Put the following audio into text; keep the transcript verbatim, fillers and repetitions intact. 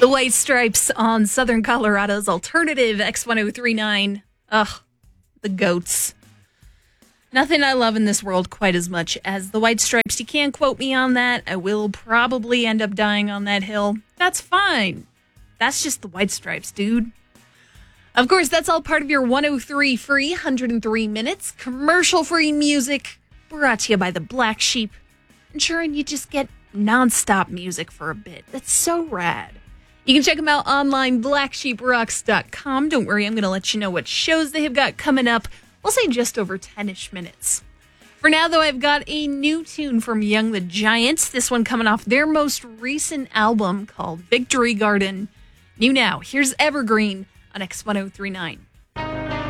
The White Stripes on Southern Colorado's alternative X ten thirty-nine. Ugh, the goats. Nothing I love in this world quite as much as the White Stripes. You can't quote me on that. I will probably end up dying on that hill. That's fine. That's just the White Stripes, dude. Of course, that's all part of your one oh three free, one hundred three minutes, commercial-free music, brought to you by the Black Sheep, ensuring you just get nonstop music for a bit. That's so rad. You can check them out online, black sheep rocks dot com. Don't worry, I'm going to let you know what shows they have got coming up. We'll say just over ten-ish minutes. For now, though, I've got a new tune from Young the Giants. This one coming off their most recent album called Victory Garden. New now, here's Evergreen on X ten thirty-nine.